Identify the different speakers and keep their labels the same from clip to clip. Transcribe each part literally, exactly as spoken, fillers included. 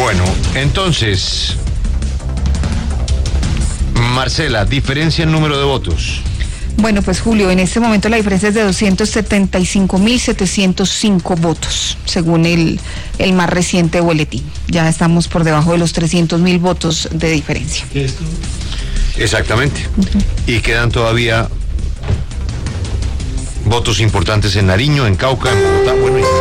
Speaker 1: Bueno, entonces, Marcela, diferencia en número de votos.
Speaker 2: Bueno, pues Julio, en este momento la diferencia es de doscientos setenta y cinco mil setecientos cinco votos, según el, el más reciente boletín. Ya estamos por debajo de los trescientos mil votos de diferencia.
Speaker 1: ¿Esto? Exactamente. Uh-huh. Y quedan todavía votos importantes en Nariño, en Cauca, en Bogotá. Bueno, y...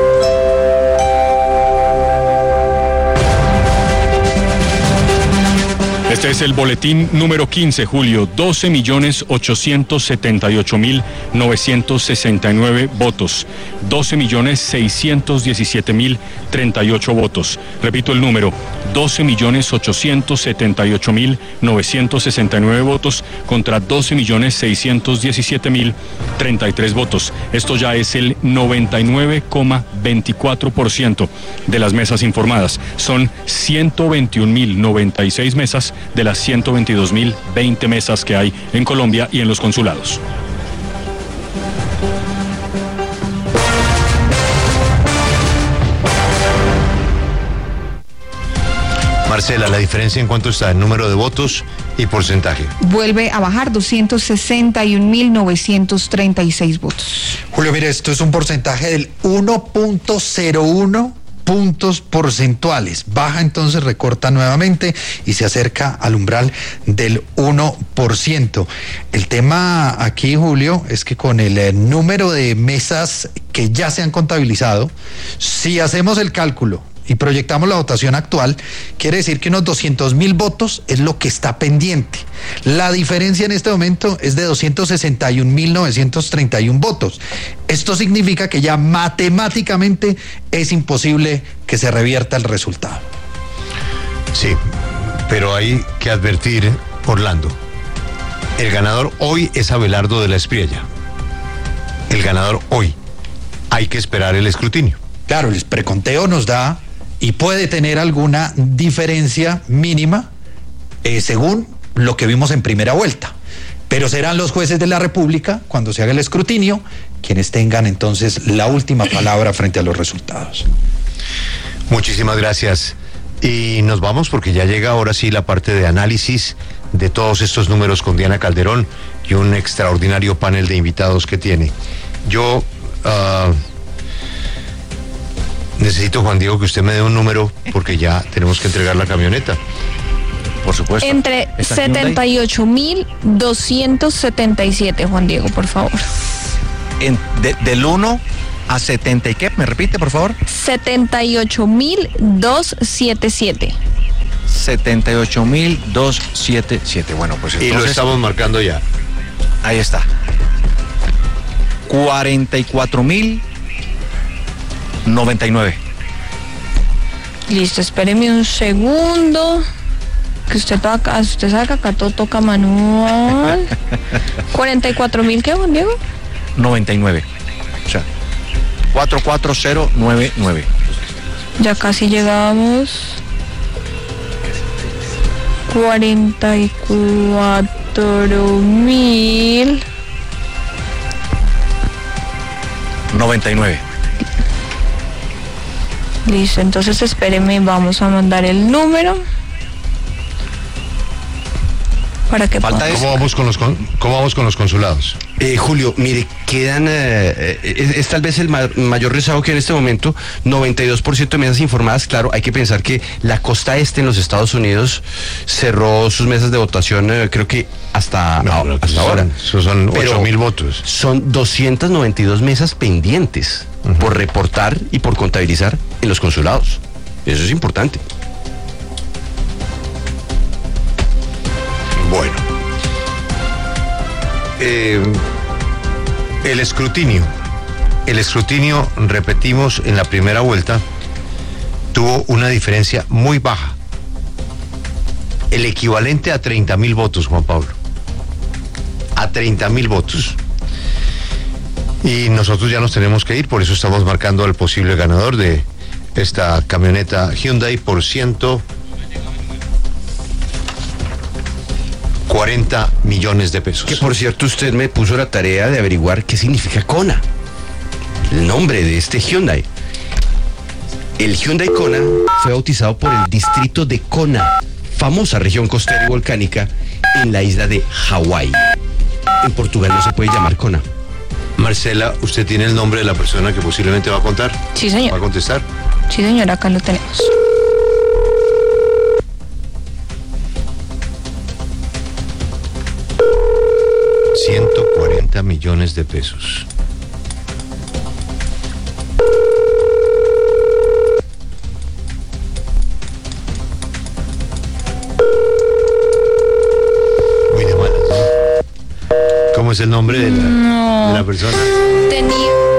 Speaker 3: Este es el boletín número quince, Julio. doce millones ochocientos setenta y ocho mil novecientos sesenta y nueve votos. doce millones seiscientos diecisiete mil treinta y ocho votos. Repito el número. doce millones ochocientos setenta y ocho mil novecientos sesenta y nueve votos contra doce millones seiscientos diecisiete mil treinta y tres votos. Esto ya es el noventa y nueve coma veinticuatro por ciento de las mesas informadas. Son ciento veintiún mil noventa y seis mesas de las ciento veintidós mil veinte mesas que hay en Colombia y en los consulados.
Speaker 1: Marcela, ¿la diferencia en cuánto está en número de votos y porcentaje?
Speaker 2: Vuelve a bajar, doscientos sesenta y un mil novecientos treinta y seis votos.
Speaker 4: Julio, mire, esto es un porcentaje del uno punto cero uno puntos porcentuales. Baja, entonces recorta nuevamente y se acerca al umbral del uno por ciento. El tema aquí, Julio, es que con el eh, número de mesas que ya se han contabilizado, si hacemos el cálculo y proyectamos la votación actual, quiere decir que unos doscientos mil votos es lo que está pendiente. La diferencia en este momento es de doscientos sesenta y un mil novecientos treinta y uno votos. Esto significa que ya matemáticamente es imposible que se revierta el resultado.
Speaker 1: Sí, pero hay que advertir, Orlando, el ganador hoy es Abelardo de la Espriella. El ganador hoy. Hay que esperar el escrutinio.
Speaker 4: Claro, el preconteo nos da y puede tener alguna diferencia mínima eh, según lo que vimos en primera vuelta. Pero serán los jueces de la República, cuando se haga el escrutinio, quienes tengan entonces la última palabra frente a los resultados.
Speaker 1: Muchísimas gracias. Y nos vamos porque ya llega ahora sí la parte de análisis de todos estos números con Diana Calderón y un extraordinario panel de invitados que tiene. Yo... Uh, necesito, Juan Diego, que usted me dé un número porque ya tenemos que entregar la camioneta.
Speaker 5: Por supuesto.
Speaker 6: Entre setenta y ocho mil doscientos setenta y siete, Juan Diego, por favor.
Speaker 5: En, de, del uno a setenta y qué, ¿me repite, por favor?
Speaker 6: setenta y ocho mil doscientos setenta y siete.
Speaker 5: setenta y ocho mil doscientos setenta y siete. Bueno, pues entonces...
Speaker 1: Y lo estamos marcando ya.
Speaker 5: Ahí está. cuarenta y cuatro mil noventa y nueve.
Speaker 6: Listo, espéreme un segundo. Que usted toca, usted sabe que acá todo toca manual. cuarenta y cuatro mil, ¿qué, Juan Diego?
Speaker 5: noventa y nueve. O sea, cuatro cuatro cero nueve nueve.
Speaker 6: Ya casi llegamos. cuarenta y cuatro mil
Speaker 5: noventa y nueve.
Speaker 6: Listo, entonces espéreme, vamos a mandar el número para que
Speaker 1: Falta ¿Cómo vamos con los cómo vamos con los consulados?
Speaker 7: Eh, Julio, mire, quedan eh, es, es tal vez el ma- mayor rezago que en este momento, noventa y dos por ciento de mesas informadas. Claro, hay que pensar que la costa este en los Estados Unidos cerró sus mesas de votación, eh, creo que hasta,
Speaker 1: no,
Speaker 7: a, hasta
Speaker 1: son,
Speaker 7: ahora.
Speaker 1: Eso son ocho mil votos.
Speaker 7: Son doscientas noventa y dos mesas pendientes uh-huh. por reportar y por contabilizar en los consulados. Eso es importante.
Speaker 1: Bueno, eh, el escrutinio, el escrutinio, repetimos, en la primera vuelta tuvo una diferencia muy baja, el equivalente a treinta mil votos, Juan Pablo, a treinta mil votos. Y nosotros ya nos tenemos que ir, por eso estamos marcando al posible ganador de esta camioneta Hyundai por ciento cuarenta millones de pesos.
Speaker 7: Que por cierto usted me puso la tarea de averiguar qué significa Kona, el nombre de este Hyundai. El Hyundai Kona fue bautizado por el distrito de Kona, famosa región costera y volcánica en la isla de Hawái. En Portugal no se puede llamar Kona.
Speaker 1: Marcela, ¿usted tiene el nombre de la persona que posiblemente va a contar?
Speaker 6: Sí, señor.
Speaker 1: ¿Va a contestar?
Speaker 6: Sí, señor, acá lo tenemos.
Speaker 1: ciento cuarenta millones de pesos. Muy de malas, ¿no? ¿Cómo es el nombre de la,
Speaker 6: No.
Speaker 1: de la persona?
Speaker 6: Tenía...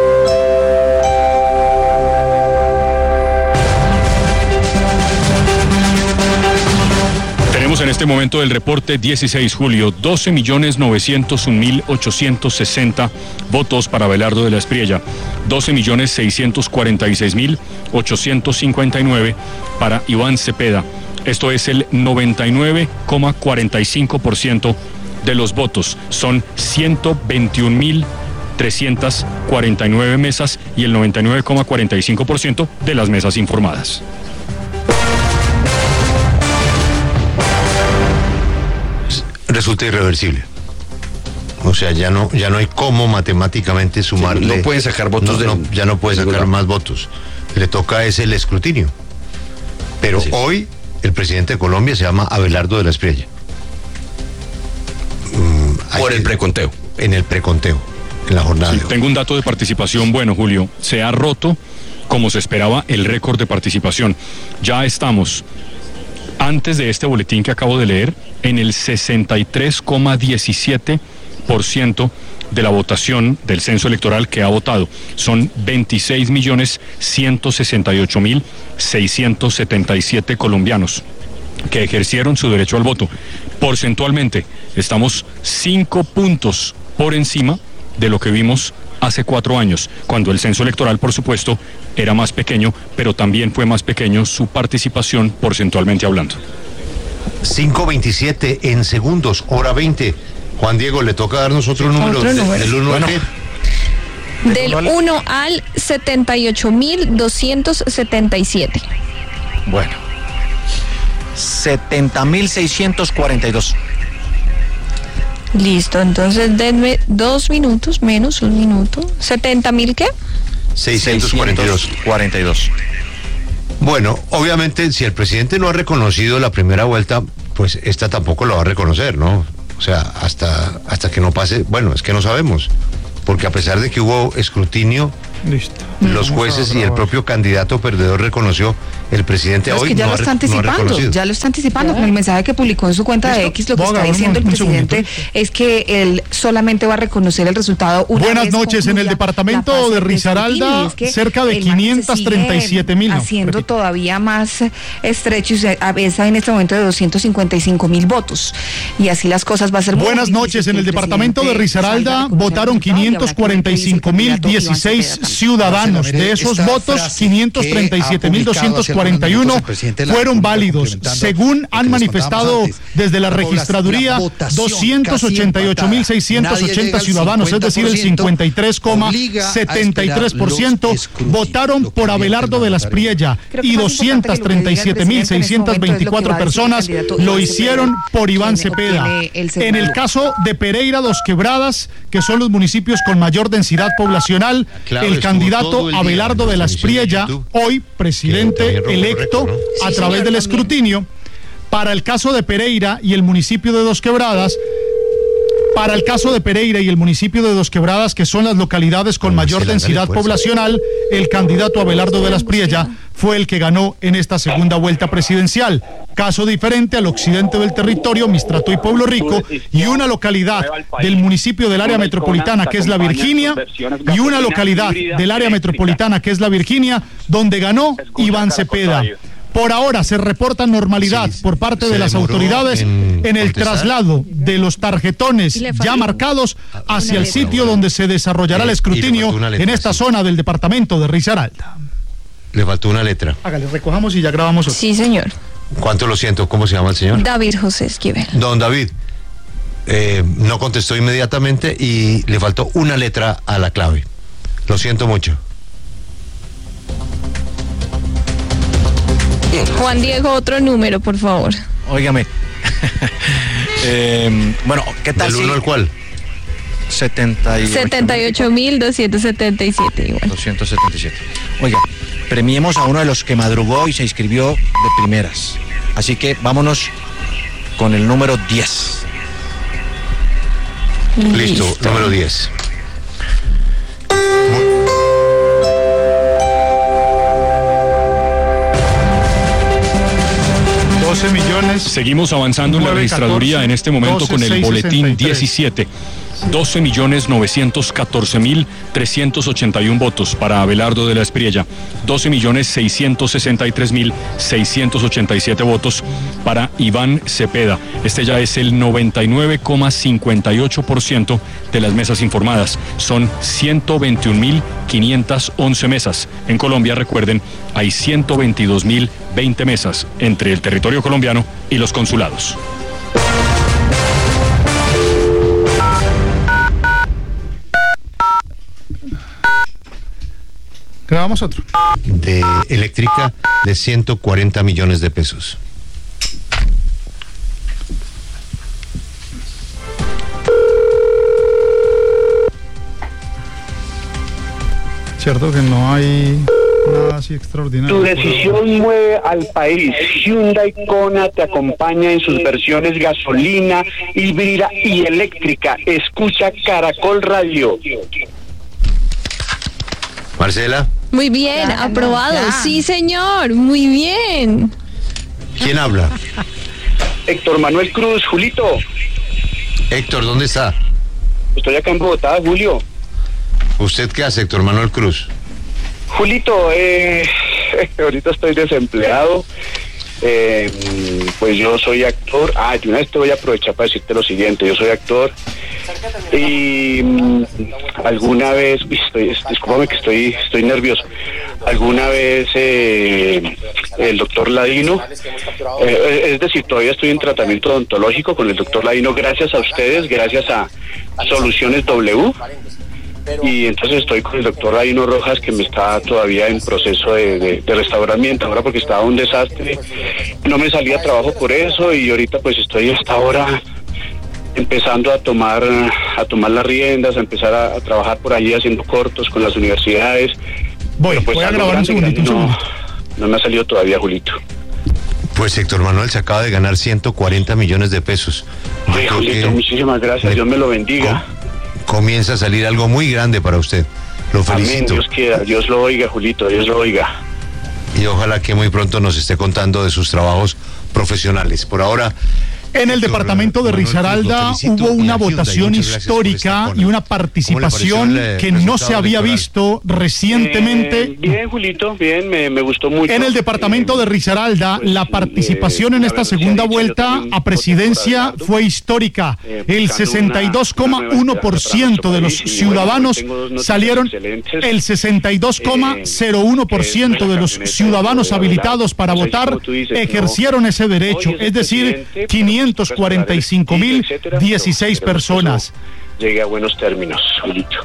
Speaker 3: Tenemos en este momento el reporte dieciséis de julio, doce millones novecientos un mil ochocientos sesenta votos para Abelardo de la Espriella, doce millones seiscientos cuarenta y seis mil ochocientos cincuenta y nueve para Iván Cepeda. Esto es el noventa y nueve coma cuarenta y cinco por ciento de los votos. Son ciento veintiún mil trescientas cuarenta y nueve mesas y el noventa y nueve coma cuarenta y cinco por ciento de las mesas informadas.
Speaker 1: Resulta irreversible. O sea, ya no, ya no hay cómo matemáticamente sumarle.
Speaker 7: no pueden sacar votos
Speaker 1: no,
Speaker 7: del-
Speaker 1: no, ya no puede
Speaker 7: del
Speaker 1: sacar
Speaker 7: lugar.
Speaker 1: más votos. Le toca es el escrutinio. Pero
Speaker 7: Así es.
Speaker 1: hoy el presidente de Colombia se llama Abelardo de la Espriella. Mm, hay
Speaker 7: Por el
Speaker 1: que-
Speaker 7: preconteo.
Speaker 1: En el preconteo, en la jornada
Speaker 3: Sí,
Speaker 1: de hoy.
Speaker 3: tengo un dato de participación bueno, Julio. Se ha roto, como se esperaba, el récord de participación. Ya estamos, antes de este boletín que acabo de leer, en el sesenta y tres coma diecisiete por ciento de la votación del censo electoral que ha votado. Son veintiséis millones ciento sesenta y ocho mil seiscientos setenta y siete colombianos que ejercieron su derecho al voto. Porcentualmente, estamos cinco puntos por encima de lo que vimos hace cuatro años, cuando el censo electoral, por supuesto, era más pequeño, pero también fue más pequeño su participación porcentualmente hablando.
Speaker 1: cinco veintisiete en segundos, hora veinte. Juan Diego, le toca darnos otro número.
Speaker 6: Otro
Speaker 1: de-
Speaker 6: número.
Speaker 1: del uno
Speaker 5: Bueno.
Speaker 1: al qué.
Speaker 6: Del uno al setenta y ocho mil doscientos setenta y siete.
Speaker 5: Bueno. setenta mil seiscientos cuarenta y dos.
Speaker 6: Listo, entonces denme dos minutos, menos un minuto. ¿setenta mil qué?
Speaker 1: seiscientos cuarenta y dos.
Speaker 5: cuarenta y dos.
Speaker 1: Bueno, obviamente, si el presidente no ha reconocido la primera vuelta, pues esta tampoco lo va a reconocer, ¿no? O sea, hasta, hasta que no pase, bueno, es que no sabemos, porque a pesar de que hubo escrutinio, los jueces y el propio candidato perdedor reconoció, el presidente
Speaker 2: Pero es
Speaker 1: hoy
Speaker 2: que ya
Speaker 1: no
Speaker 2: lo
Speaker 1: ha re-
Speaker 2: está
Speaker 1: no ha
Speaker 2: anticipando,
Speaker 1: reconocido.
Speaker 2: ya lo está anticipando con el mensaje que publicó en su cuenta de X. Lo que
Speaker 8: Voy a
Speaker 2: está
Speaker 8: agarrar un
Speaker 2: diciendo el
Speaker 8: mo- un
Speaker 2: presidente
Speaker 8: segundito.
Speaker 2: es que él solamente va a reconocer el resultado una
Speaker 8: Buenas
Speaker 2: vez
Speaker 8: noches. En el
Speaker 2: concluya
Speaker 8: departamento
Speaker 2: la fase
Speaker 8: de
Speaker 2: de
Speaker 8: Risaralda,
Speaker 2: escrutinio. Y es que
Speaker 8: cerca de
Speaker 2: el margen se
Speaker 8: quinientos treinta y siete mil,
Speaker 2: sigue
Speaker 8: no,
Speaker 2: haciendo
Speaker 8: repito.
Speaker 2: todavía más estrecho y se avesa en este momento de doscientos cincuenta y cinco mil votos. Y así las cosas va a ser muy
Speaker 8: Buenas
Speaker 2: difícil
Speaker 8: noches.
Speaker 2: que
Speaker 8: En el departamento de
Speaker 2: presidente salga a
Speaker 8: Risaralda
Speaker 2: reconocer el
Speaker 8: votaron
Speaker 2: resultado, y
Speaker 8: quinientos
Speaker 2: habrá que ver
Speaker 8: cuarenta y
Speaker 2: qué dice el
Speaker 8: cinco mil
Speaker 2: candidato Iván
Speaker 8: dieciséis
Speaker 2: Cepeda también.
Speaker 8: ciudadanos.
Speaker 4: Marcela,
Speaker 8: De
Speaker 4: mire,
Speaker 8: esos
Speaker 4: esta
Speaker 8: votos,
Speaker 4: frase
Speaker 8: quinientos treinta y siete mil doscientos cuarenta y uno
Speaker 4: que ha publicado hace algunos minutos el presidente de la
Speaker 8: fueron
Speaker 4: República,
Speaker 8: válidos.
Speaker 4: complementando
Speaker 8: Según
Speaker 4: lo que
Speaker 8: han
Speaker 4: les
Speaker 8: manifestado
Speaker 4: contábamos antes.
Speaker 8: desde la
Speaker 4: La población,
Speaker 8: registraduría,
Speaker 4: la votación
Speaker 8: doscientos ochenta y ocho mil seiscientos
Speaker 4: casi empatada.
Speaker 8: ochenta
Speaker 4: Nadie llega al
Speaker 8: ciudadanos, es decir, el cincuenta y tres coma setenta y tres por ciento
Speaker 4: obliga a esperar los
Speaker 8: votaron
Speaker 4: escrutinios,
Speaker 8: por
Speaker 4: lo que
Speaker 8: Abelardo de la
Speaker 4: mandatario.
Speaker 8: Espriella
Speaker 2: Creo que
Speaker 8: y
Speaker 2: más importante
Speaker 8: doscientos
Speaker 2: que lo que
Speaker 8: treinta y
Speaker 2: diga el
Speaker 8: siete mil
Speaker 2: presidente en este
Speaker 8: seiscientos veinticuatro
Speaker 2: momento es lo que va a
Speaker 8: personas
Speaker 2: decir el candidato
Speaker 8: lo
Speaker 2: Iván
Speaker 8: hicieron
Speaker 2: Cepeda,
Speaker 8: por Iván
Speaker 2: quien
Speaker 8: Cepeda.
Speaker 2: obtiene el segundo
Speaker 8: En el
Speaker 2: lugar.
Speaker 8: caso de Pereira, Dos Quebradas, que son los municipios con mayor densidad poblacional,
Speaker 1: Claro,
Speaker 8: el
Speaker 1: estuvo
Speaker 8: candidato
Speaker 1: todo el día
Speaker 8: Abelardo
Speaker 1: en
Speaker 8: de la
Speaker 1: transmisión de
Speaker 8: Espriella,
Speaker 1: YouTube.
Speaker 8: hoy
Speaker 1: Que
Speaker 8: presidente
Speaker 1: también rompió
Speaker 8: electo
Speaker 1: récord, ¿no?
Speaker 8: a
Speaker 2: Sí,
Speaker 8: través
Speaker 2: señor,
Speaker 8: del
Speaker 2: también.
Speaker 8: escrutinio, para el caso de Pereira y el municipio de Dos Quebradas, para el caso de Pereira y el municipio de Dos Quebradas, que son las localidades con
Speaker 1: Pero
Speaker 8: mayor
Speaker 1: Marcela,
Speaker 8: densidad
Speaker 1: hágale fuerza.
Speaker 8: poblacional, el candidato Abelardo de la Espriella fue el que ganó en esta segunda vuelta presidencial. Caso diferente al occidente del territorio, Mistrato y Pueblo Rico, y una localidad del municipio del área metropolitana, que es la Virginia, y una localidad del área metropolitana, que es la Virginia, donde ganó Iván Cepeda. Por ahora se reporta normalidad
Speaker 1: Sí,
Speaker 8: por parte
Speaker 1: se
Speaker 8: de las
Speaker 1: demoró
Speaker 8: autoridades
Speaker 1: en
Speaker 8: en el
Speaker 1: contestar.
Speaker 8: traslado de los tarjetones
Speaker 6: Y le
Speaker 8: ya
Speaker 6: faltó
Speaker 8: marcados hacia el
Speaker 6: letra.
Speaker 8: sitio donde se desarrollará
Speaker 1: Eh,
Speaker 8: el
Speaker 1: y le
Speaker 8: escrutinio
Speaker 1: faltó una letra,
Speaker 8: en esta
Speaker 1: sí.
Speaker 8: zona del departamento de Risaralda.
Speaker 1: Le faltó una letra.
Speaker 8: Hágale, recojamos y ya grabamos otro.
Speaker 6: Sí, señor.
Speaker 1: ¿Cuánto lo siento? ¿Cómo se llama el señor?
Speaker 6: David José Esquivel.
Speaker 1: Don David, eh, no contestó inmediatamente y le faltó una letra a la clave. Lo siento mucho.
Speaker 6: Juan Diego, otro número, por favor.
Speaker 5: Óigame. eh, bueno, ¿qué tal?
Speaker 1: ¿Del uno al cuál?
Speaker 5: setenta y ocho
Speaker 6: setenta y ocho mil doscientos setenta y siete igual.
Speaker 5: doscientos setenta y siete. Oiga, premiemos a uno de los que madrugó y se inscribió de primeras. Así que vámonos con el número diez.
Speaker 1: Listo, Listo. Número diez.
Speaker 8: doce millones.
Speaker 3: Seguimos avanzando en la registraduría en este momento con el boletín diecisiete. doce millones novecientos catorce mil trescientos ochenta y uno votos para Abelardo de la Espriella, doce millones seiscientos sesenta y tres mil seiscientos ochenta y siete votos para Iván Cepeda. Este ya es el noventa y nueve coma cincuenta y ocho por ciento de las mesas informadas. Son ciento veintiún mil quinientas once mesas. En Colombia, recuerden, hay ciento veintidós mil veinte mesas entre el territorio colombiano y los consulados.
Speaker 8: Grabamos otro.
Speaker 1: De eléctrica de ciento cuarenta millones de pesos.
Speaker 8: Cierto que no hay nada así extraordinario.
Speaker 9: Tu decisión mueve al país. Hyundai Kona te acompaña en sus versiones gasolina, híbrida y eléctrica. Escucha Caracol Radio.
Speaker 1: Marcela.
Speaker 6: Muy bien, ya, aprobado. Ya. Sí, señor, muy bien.
Speaker 1: ¿Quién habla?
Speaker 9: Héctor Manuel Cruz, Julito.
Speaker 1: Héctor, ¿dónde está?
Speaker 9: Estoy acá en Bogotá, Julio.
Speaker 1: ¿Usted qué hace, Héctor Manuel Cruz?
Speaker 9: Julito, eh, ahorita estoy desempleado. Eh, pues yo soy actor. Ah, de una vez te voy a aprovechar para decirte lo siguiente. Yo soy actor y um, alguna vez, estoy, discúlpame que estoy estoy nervioso. Alguna vez eh, el doctor Ladino, eh, es decir, todavía estoy en tratamiento odontológico con el doctor Ladino, gracias a ustedes, gracias a Soluciones W. Y entonces estoy con el doctor Ladino Rojas, que me está todavía en proceso de, de, de restauramiento, ahora porque estaba un desastre, no me salía trabajo por eso, y ahorita pues estoy hasta ahora empezando a tomar a tomar las riendas, a empezar a, a trabajar por allí haciendo cortos con las universidades.
Speaker 8: Voy, pues, voy a grabar un segundito, un segundito.
Speaker 9: No, no me ha salido todavía, Julito.
Speaker 1: Pues Héctor Manuel se acaba de ganar ciento cuarenta millones de pesos.
Speaker 9: Ay, Julito, muchísimas gracias, me... Dios me lo bendiga.
Speaker 1: Comienza a salir algo muy grande para usted. Lo felicito.
Speaker 9: Amén, Dios quiera, Dios lo oiga, Julito, Dios lo oiga.
Speaker 1: Y ojalá que muy pronto nos esté contando de sus trabajos profesionales. Por ahora...
Speaker 8: En el departamento de Risaralda hubo una votación histórica y una participación que no se había visto recientemente.
Speaker 9: Eh, bien, Julito, bien, me, me gustó mucho.
Speaker 8: En el departamento de Risaralda, pues, la participación eh, en esta segunda vuelta a presidencia fue histórica. El sesenta y dos coma uno por ciento de los ciudadanos salieron, el sesenta y dos coma cero uno por ciento de los ciudadanos habilitados para votar ejercieron ese derecho, es decir, quinientos cuarenta y cinco mil dieciséis personas.
Speaker 9: Llegué a buenos términos, Julito.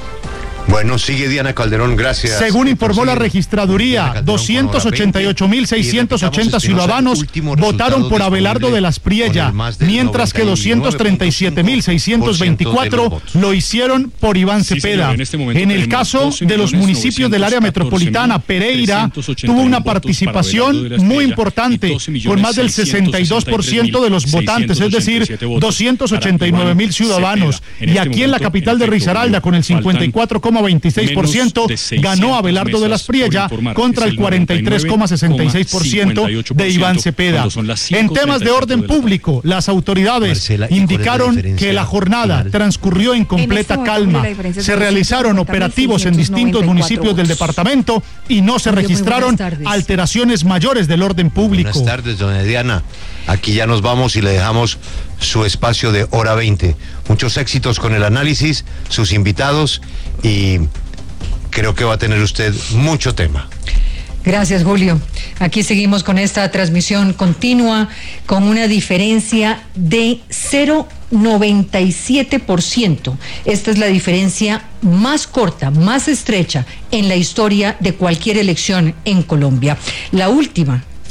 Speaker 1: Bueno, sigue Diana Calderón, gracias.
Speaker 8: Según informó la registraduría, doscientos ochenta y ocho mil seiscientos ochenta ciudadanos votaron por Abelardo de la Espriella, mientras que doscientos treinta y siete mil seiscientos veinticuatro lo hicieron por Iván Cepeda. En el caso de los municipios del área metropolitana, Pereira tuvo una participación muy importante, con más del sesenta y dos por ciento de los votantes, es decir, doscientos ochenta y nueve mil ciudadanos. Y aquí en la capital de Risaralda, con el cincuenta y cuatro coma veintiséis por ciento, ganó Abelardo de la Espriella contra el cuarenta y tres coma sesenta y seis por ciento de Iván Cepeda. En temas de orden público, las autoridades indicaron que la jornada transcurrió en completa calma. Se realizaron operativos en distintos municipios del departamento y no se registraron alteraciones mayores del orden público.
Speaker 1: Buenas tardes, doña Diana. Aquí ya nos vamos y le dejamos su espacio de hora veinte. Muchos éxitos con el análisis, sus invitados, y creo que va a tener usted mucho tema.
Speaker 10: Gracias, Julio. Aquí seguimos con esta transmisión continua con una diferencia de cero coma noventa y siete por ciento. Esta es la diferencia más corta, más estrecha en la historia de cualquier elección en Colombia. La última fue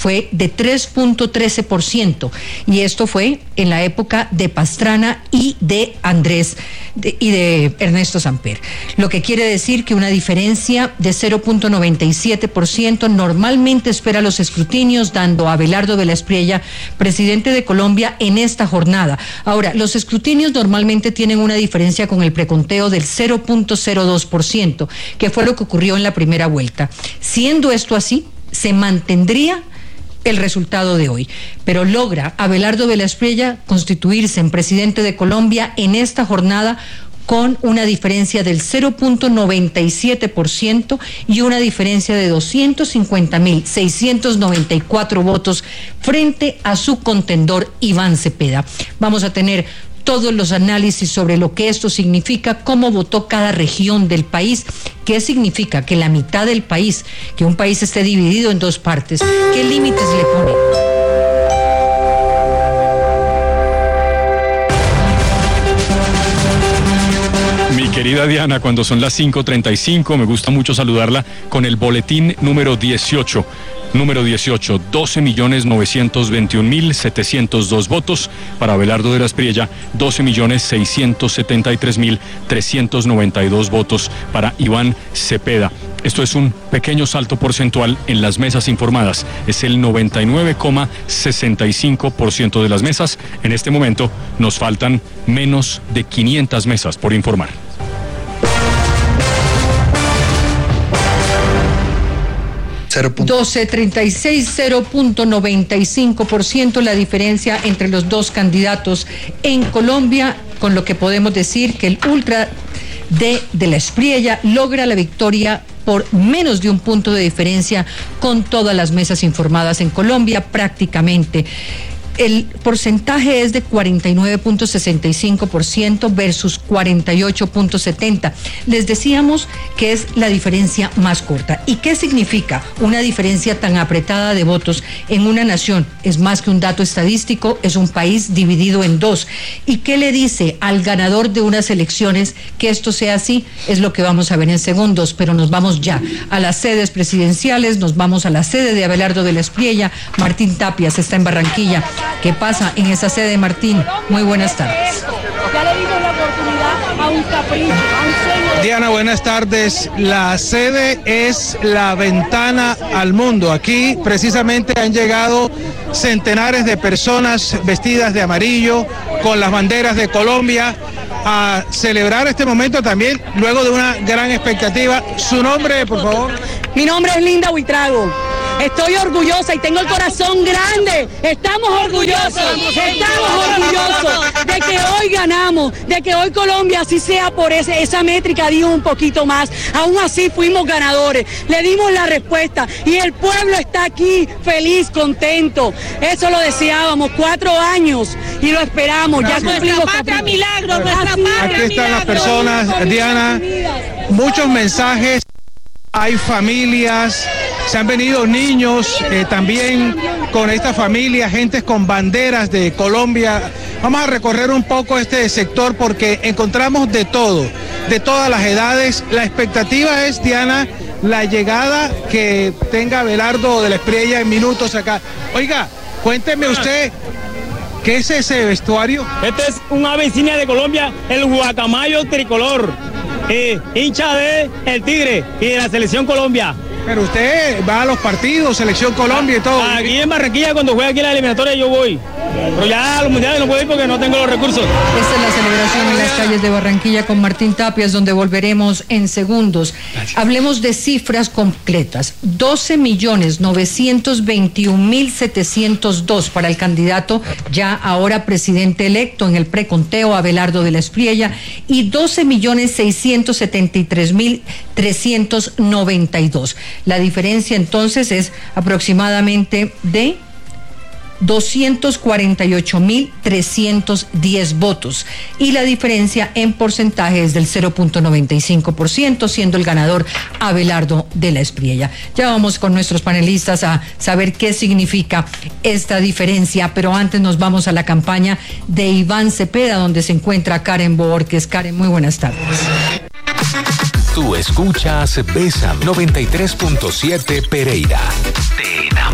Speaker 10: fue de tres punto trece por ciento, y esto fue en la época de Pastrana y de Andrés de, y de Ernesto Samper, lo que quiere decir que una diferencia de cero punto noventa y siete por ciento normalmente espera los escrutinios, dando a Abelardo de la Espriella presidente de Colombia en esta jornada. Ahora, los escrutinios normalmente tienen una diferencia con el preconteo del cero punto cero dos por ciento, que fue lo que ocurrió en la primera vuelta. Siendo esto así, se mantendría el resultado de hoy, pero logra Abelardo de la Espriella constituirse en presidente de Colombia en esta jornada con una diferencia del cero punto noventa y siete por ciento y una diferencia de doscientos cincuenta mil seiscientos noventa y cuatro votos frente a su contendor Iván Cepeda. Vamos a tener todos los análisis sobre lo que esto significa, cómo votó cada región del país, qué significa que la mitad del país, que un país esté dividido en dos partes, qué límites le pone.
Speaker 3: Mi querida Diana, cuando son las cinco treinta y cinco, me gusta mucho saludarla con el boletín número dieciocho. Número dieciocho, doce millones novecientos veintiún mil setecientos dos votos para Abelardo de la Espriella, doce millones seiscientos setenta y tres mil trescientos noventa y dos votos para Iván Cepeda. Esto es un pequeño salto porcentual en las mesas informadas. Es el noventa y nueve coma sesenta y cinco por ciento de las mesas. En este momento nos faltan menos de quinientas mesas por informar.
Speaker 10: doce treinta y seis, cero punto noventa y cinco por ciento la diferencia entre los dos candidatos en Colombia, con lo que podemos decir que el ultra de, de la Espriella logra la victoria por menos de un punto de diferencia con todas las mesas informadas en Colombia prácticamente. El porcentaje es de cuarenta y nueve punto sesenta y cinco por ciento versus cuarenta y ocho punto setenta por ciento. Les decíamos que es la diferencia más corta. ¿Y qué significa una diferencia tan apretada de votos en una nación? Es más que un dato estadístico, es un país dividido en dos. ¿Y qué le dice al ganador de unas elecciones que esto sea así? Es lo que vamos a ver en segundos, pero nos vamos ya a las sedes presidenciales, nos vamos a la sede de Abelardo de la Espriella. Martín Tapias está en Barranquilla. ¿Qué pasa en esa sede, Martín? Muy buenas tardes.
Speaker 11: Ya le dimos la oportunidad a un capricho, a un sueño. Diana, buenas tardes. La sede es la ventana al mundo. Aquí precisamente han llegado centenares de personas vestidas de amarillo, con las banderas de Colombia, a celebrar este momento también, luego de una gran expectativa. ¿Su nombre, por favor?
Speaker 12: Mi nombre es Linda Buitrago. Estoy orgullosa y tengo el corazón grande. Estamos orgullosos, estamos orgullosos de que hoy ganamos, de que hoy Colombia, así sea por ese, esa métrica, dio un poquito más. Aún así fuimos ganadores, le dimos la respuesta y el pueblo está aquí feliz, contento. Eso lo deseábamos, cuatro años y lo esperamos. Ya cumplimos. Nuestra patria milagro, nuestra patria
Speaker 11: Aquí están milagro. Las personas, Diana, muchos mensajes. Hay familias, se han venido niños eh, también con esta familia, gentes con banderas de Colombia. Vamos a recorrer un poco este sector porque encontramos de todo, de todas las edades. La expectativa es, Diana, la llegada que tenga Abelardo de la Espriella en minutos acá. Oiga, cuénteme usted, ¿qué es ese vestuario?
Speaker 13: Este es un ave insignia de Colombia, el guacamayo tricolor. Eh, hincha de el Tigre y de la Selección Colombia.
Speaker 11: Pero usted va a los partidos, Selección Colombia y todo.
Speaker 13: Aquí en Barranquilla, cuando juega aquí en la eliminatoria, yo voy. Pero ya a los mundiales no puedo ir porque no tengo los recursos.
Speaker 10: Esta es la celebración en las calles de Barranquilla con Martín Tapias, donde volveremos en segundos. Gracias. Hablemos de cifras completas. doce millones novecientos veintiún mil setecientos dos para el candidato ya ahora presidente electo en el preconteo, Abelardo de la Espriella, y doce millones seiscientos setenta y tres mil trescientos noventa y dos. La diferencia entonces es aproximadamente de doscientos cuarenta y ocho mil trescientos diez votos y la diferencia en porcentaje es del cero punto noventa y cinco por ciento, siendo el ganador Abelardo de la Espriella. Ya vamos con nuestros panelistas a saber qué significa esta diferencia, pero antes nos vamos a la campaña de Iván Cepeda, donde se encuentra Karen Borges. Karen, muy buenas tardes.
Speaker 14: Tú escuchas Bésame noventa y tres punto siete Pereira. Te